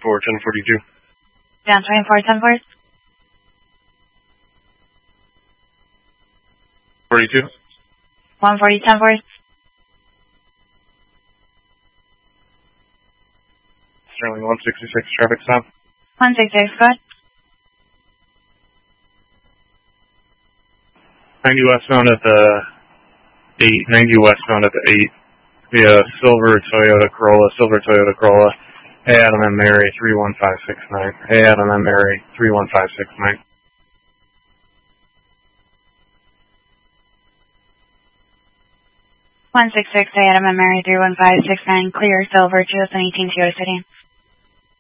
1042. Down 24, 10-4. 42. 140, 10-4. Sterling 166, traffic stop. 166, go ahead. 90 westbound at the 8. 90 westbound at the 8. Via silver Toyota Corolla. Hey, Adam and Mary, 31569. Hey, Adam and Mary, 31569. Adam and Mary 31569, clear silver 2018 Toyota Sedan.